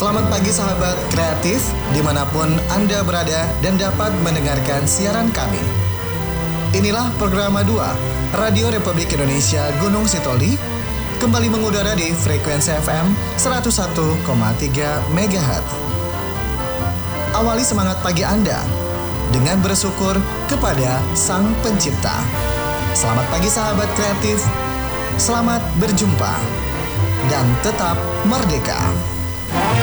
Selamat pagi sahabat kreatif, dimanapun Anda berada dan dapat mendengarkan siaran kami. Inilah program 2 Radio Republik Indonesia Gunung Sitoli, kembali mengudara di frekuensi FM 101,3 MHz. Awali semangat pagi Anda dengan bersyukur kepada Sang Pencipta. Selamat pagi sahabat kreatif, selamat berjumpa dan tetap merdeka.